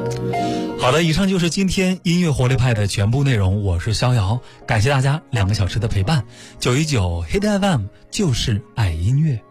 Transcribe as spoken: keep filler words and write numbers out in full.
好的，以上就是今天音乐活力派的全部内容。我是逍遥，感谢大家两个小时的陪伴。九一九 Hit F M 就是爱音乐。